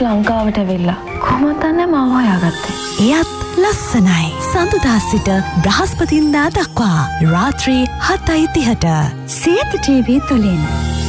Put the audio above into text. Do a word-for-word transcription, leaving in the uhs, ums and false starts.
ලංකාවට වෙල්ලා කොහොමද නැහැ මාව හොයාගත්තේ. එයත් ලස්සනයි. සඳුදා සිට බ්‍රහස්පතින්දා දක්වා රාත්‍රී හතයි තිහට සියත ටීවී තුලින්.